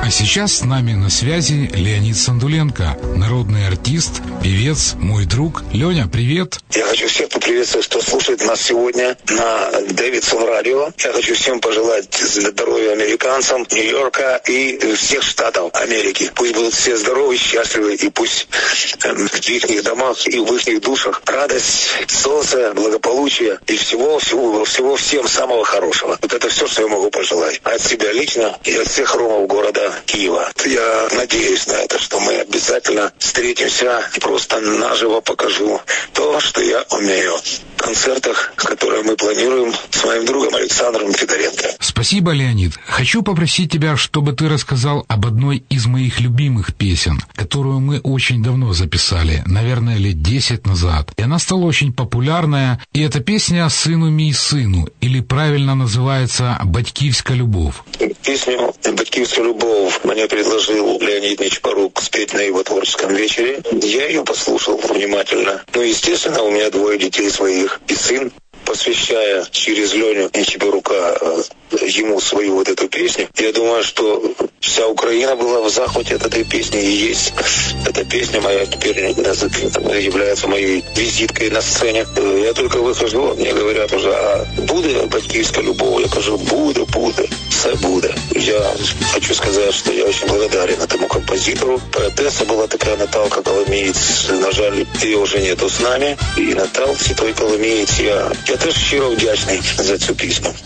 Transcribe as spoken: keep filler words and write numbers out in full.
А сейчас с нами на связи Леонид Сандуленко, народный артист, певец, мой друг. Леня, привет. Я хочу всех поприветствовать, кто слушает нас сегодня на Дэвидсон радио. Я хочу всем пожелать здоровья американцам Нью-Йорка и всех штатов Америки. Пусть будут все здоровы, счастливы, и пусть в их домах и в их душах радость, солнце, благополучие и всего, всего, всего всем самого хорошего. Вот это все, что я могу пожелать. От себя лично и от всех ромов города Киева. Я надеюсь на это, что мы обязательно встретимся и просто наживо покажу то, что я умею. В концертах, которые мы планируем с моим другом Александром Федоренко. Спасибо, Леонид. Хочу попросить тебя, чтобы ты рассказал об одной из моих любимых песен, которую мы очень давно записали, наверное, лет десять назад. И она стала очень популярная. И эта песня «Сыну мій сыну», или правильно называется «Батьківська любов». Песню «Батьківська любов» мне предложил Леонид Нечипорук спеть на его творческом вечере. Я ее послушал внимательно. Ну, естественно, у меня двое детей своих. И сын, посвящая через Леню Нечипорука ему свою вот эту песню, я думаю, что вся Украина была в захвате от этой песни, и есть эта песня моя теперь является моей визиткой на сцене. Я только выхожу, мне говорят уже, а буде батьківська любов? Я кажу, буде, буде, все буде. Я хочу сказать, что я очень благодарен этому композитору. Поэтесса была такая Наталка Коломієць, на жаль, ее уже нету с нами. И Наталці той Коломієць, я, я теж щиро вдячний за цю пісню.